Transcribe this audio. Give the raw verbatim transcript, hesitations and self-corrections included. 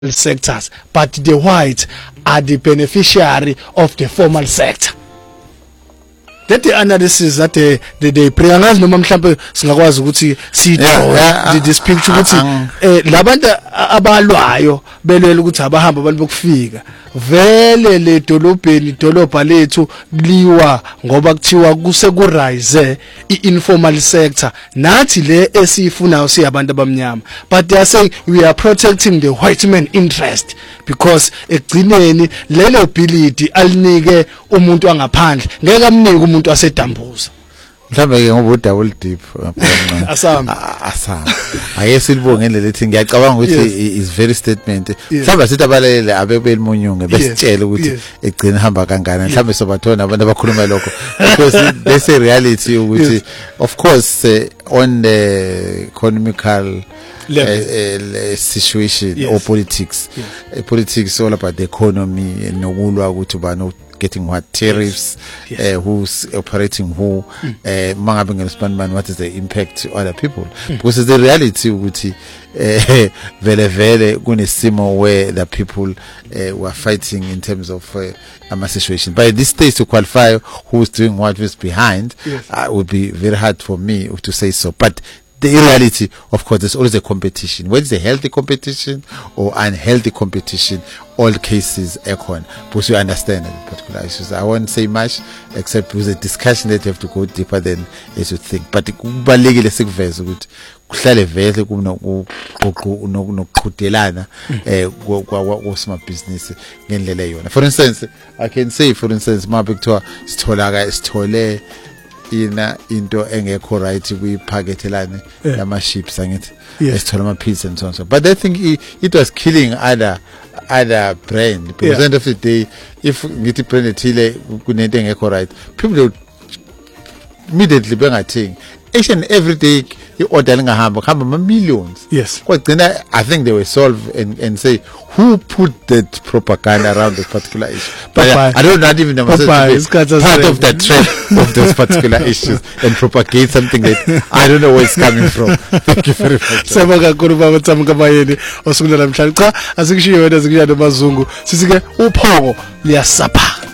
sectors, but the whites are the beneficiary of the formal sector. That the analysis that they they, they bring angazi noma mhlambe singakwazi ukuthi si this picture ukuthi eh labantu abalwayo belela ukuthi abahamba abantu bokufika vele le dolobheni dolobha lethu liwa ngoba kuthiwa kuse ku rise i-informal sector nathi le esifunayo siyabantu abamnyama, but they are saying we are protecting the white man interest because egcineni lelo ability alinike umuntu angaphandle ngeke amnike umuntu asedambuza. Mhlambe ke ngoba udouble deep asam asam ayesilibonge ngendlela ethi ngiyacabanga ukuthi is very statement mhlawumbe sithi abalele abebelimunyunge besitshela ukuthi egcina hamba kangana mhlawumbe sobathona abantu abakhuluma lokho because there's a reality ukuthi of course uh, on the economical Uh, uh, situation yes. or politics yes. uh, politics all about the economy and nokulwa ukuthi bani getting what tariffs yes. Yes. Uh, who's operating who mm. uh, mangabe ngespan man what is the impact to other people mm. because the reality ukuthi uh, vele vele kunesimo where the people uh, were fighting in terms of uh, a situation by this stage to qualify who's doing what is behind yes. uh, would be very hard for me to say so, but the reality, of course, there's always a competition. Whether it's a healthy competition or unhealthy competition, all cases echo. But you understand particular issues. I won't say much, except with a discussion that you have to go deeper than as you think. But kubalekile sikuveze ukuthi kuhlale vele kunokuqhudelana eh kwasma business ngendlela yona. For instance, I can say for instance mabe kuthiwa sithola sithole ina into engekho right kwiphakethelane lama ships angithi esithola ama pills and so on so, but I think it, it was killing other other brand because yeah. at the end of the day if ngithi brand ethile kunento engekho right people would immediately bengathing each and every day i-order lingahamba kuhamba ama millions yes kwagcina I think they were solve and and say who put that propaganda around this particular issue, but I, I don't not even know part of the trend of those particular issues and propagate something that I don't know where it's coming from. Thank you very much. Sabaka kuruba batsamuka bayeni osukula namhlanje cha asikushiyo wena zikuyana mazungu sisike uphoko liyasapha.